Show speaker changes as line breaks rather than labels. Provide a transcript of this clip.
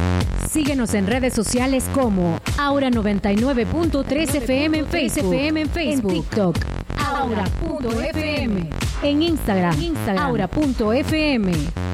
Síguenos en redes sociales como Aura 99.3 FM en Facebook, en TikTok, Aura.fm, en Instagram, Aura.fm.